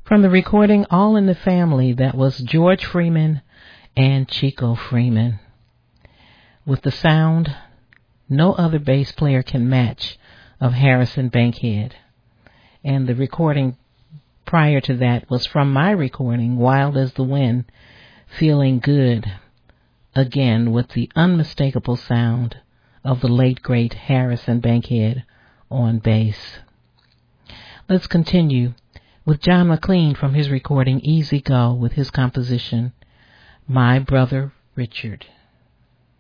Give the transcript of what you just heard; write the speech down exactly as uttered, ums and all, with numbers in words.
From the recording All in the Family, that was George Freeman and Chico Freeman. With the sound no other bass player can match of Harrison Bankhead. And the recording prior to that was from my recording, Wild as the Wind, Feeling Good, again with the unmistakable sound of the late great Harrison Bankhead on bass. Let's continue with John McLean from his recording Easy Go with his composition My Brother Richard.